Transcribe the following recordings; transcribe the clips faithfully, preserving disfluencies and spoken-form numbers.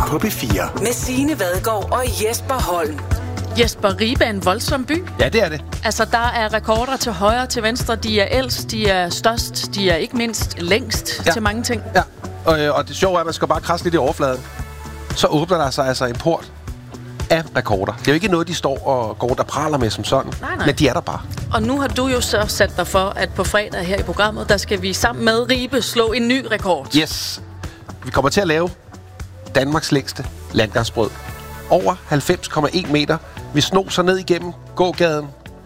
på P fire. Med Signe Vadgaard og Jesper Holm. Jesper, Ribe er en voldsom by. Ja, det er det. Altså, der er rekorder til højre, til venstre. De er ældst, de er størst, de er ikke mindst længst ja. til mange ting. Ja, og, og det sjove er, at man skal bare krasse lidt i overfladen. Så åbner der sig altså en port af rekorder. Det er jo ikke noget, de står og går der praler med som sådan. Nej, nej. Men de er der bare. Og nu har du jo så sat dig for, at på fredag her i programmet, der skal vi sammen med Ribe slå en ny rekord. Yes. Vi kommer til at lave Danmarks længste landgangsbrød. Over halvfems komma en meter. Vi snoser ned igennem gågaden.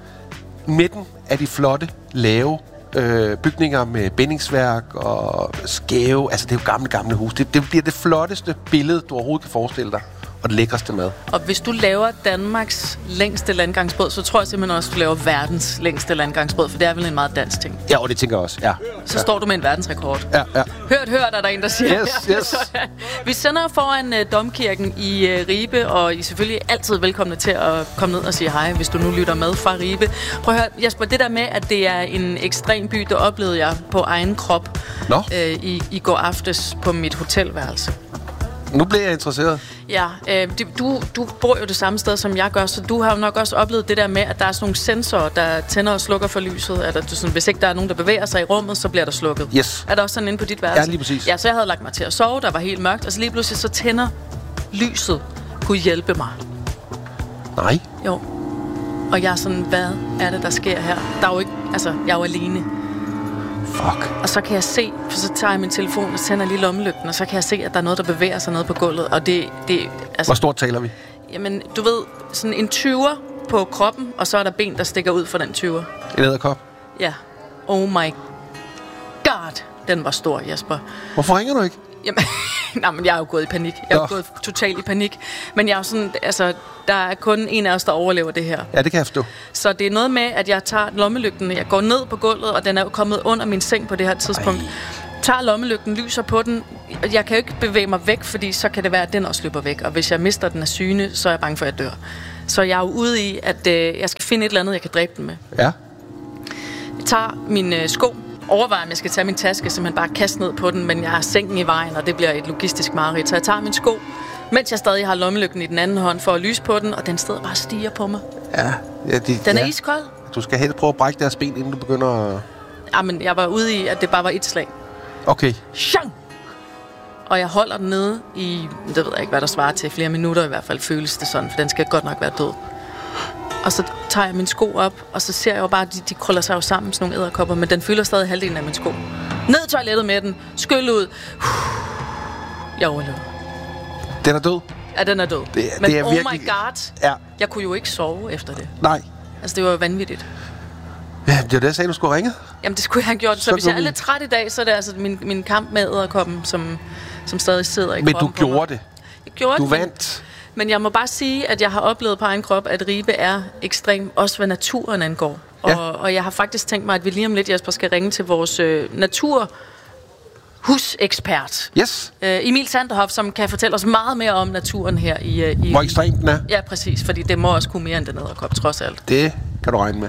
Midten af de flotte, lave øh, bygninger med bindingsværk og skæve. Altså, det er jo gamle, gamle hus. Det, det bliver det flotteste billede, du overhovedet kan forestille dig. Og det lækreste mad. Og hvis du laver Danmarks længste landgangsbrød, så tror jeg simpelthen også, at du laver verdens længste landgangsbrød, for det er vel en meget dansk ting. Ja, og det tænker jeg også, ja. Så ja. står du med en verdensrekord. Ja, ja. Hørt, hørt, er der en, der siger. Yes, yes. Vi sender foran uh, Domkirken i uh, Ribe, og I er selvfølgelig altid velkomne til at komme ned og sige hej, hvis du nu lytter med fra Ribe. Prøv at høre, Jesper, det der med, at det er en ekstrem by, det oplevede jeg på egen krop Nå? uh, i, i går aftes på mit hotelværelse. Nu bliver jeg interesseret. Ja, øh, du, du bor jo det samme sted, som jeg gør, så du har jo nok også oplevet det der med, at der er sådan nogle sensorer, der tænder og slukker for lyset. At du sådan, hvis ikke der er nogen, der bevæger sig i rummet, så bliver der slukket. Yes. Er der også sådan inde på dit værelse? Ja, lige præcis. Ja, så jeg havde lagt mig til at sove, der var helt mørkt, og så lige pludselig så tænder lyset, kunne hjælpe mig. Nej. Jo. Og jeg er sådan, hvad er det, der sker her? Der er jo ikke, altså, jeg er jo alene. Fuck. Og så kan jeg se, for så tager jeg min telefon og tænder lige lommelygten, og så kan jeg se, at der er noget, der bevæger sig nede på gulvet. Og det, det altså, hvor stort taler vi? Jamen, du ved, sådan en tyver på kroppen, og så er der ben, der stikker ud fra den tyver. En edderkop? Ja. Oh my god, den var stor, Jesper. Hvorfor ringer du ikke? Jamen, nej, men jeg er jo gået i panik. Jeg er jo gået totalt i panik. Men jeg er jo sådan, altså, der er kun en af os, der overlever det her. Ja, det kan jeg forstå. Så det er noget med, at jeg tager lommelygten, jeg går ned på gulvet, og den er jo kommet under min seng på det her tidspunkt. Ej. Tager lommelygten, lyser på den. Jeg kan jo ikke bevæge mig væk, fordi så kan det være, at den også løber væk. Og hvis jeg mister den af syne, så er jeg bange for, at jeg dør. Så jeg er jo ude i, at øh, jeg skal finde et eller andet, jeg kan dræbe den med. Ja. Jeg tager mine øh, sko, overvejer, om jeg skal tage min taske, så man bare kaster ned på den, men jeg har sengen i vejen, og det bliver et logistisk mareridt. Så jeg tager min sko, mens jeg stadig har lommelygten i den anden hånd for at lyse på den, og den stedet bare stiger på mig. Ja. ja de, den er ja. iskold. Du skal helst prøve at brække deres ben, inden du begynder at... Jamen, jeg var ude i, at det bare var et slag. Okay. Shang! Og jeg holder den nede i, det ved jeg ikke, hvad der svarer til, flere minutter i hvert fald, føles det sådan, for den skal godt nok være død. Og så tager jeg mine sko op, og så ser jeg jo bare, at de, de krøller sig jo sammen, sådan nogle edderkopper, men den fylder stadig halvdelen af mine sko. Ned i toilettet med den, skyld ud. Jeg overlever. Den er død? Ja, den er død. Det, men det er oh virkelig... my god, ja. Jeg kunne jo ikke sove efter det. Nej. Altså, det var jo vanvittigt. Ja, det var det, jeg sagde, du skulle ringe. Jamen, det skulle jeg have gjort. Så, så hvis jeg er lidt træt i dag, så er det altså min, min kamp med edderkoppen, som, som stadig sidder i men kroppen. Men du gjorde det. Jeg gjorde du det. vandt. Men jeg må bare sige, at jeg har oplevet på egen krop, at Ribe er ekstrem, også hvad naturen angår. Ja. Og, og jeg har faktisk tænkt mig, at vi lige om lidt, Jesper, skal ringe til vores øh, naturhusekspert. Yes. Øh, Emil Sanderhoff, som kan fortælle os meget mere om naturen her i... Øh, i Hvor ekstremt den er. Ja, præcis, fordi det må også kunne mere end den edderkop, trods alt. Det kan du regne med.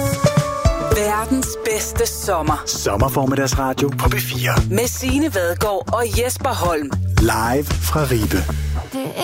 Verdens bedste sommer. Sommerformiddagsradio på P fire. Med Signe Vadgaard og Jesper Holm. Live fra Ribe. Det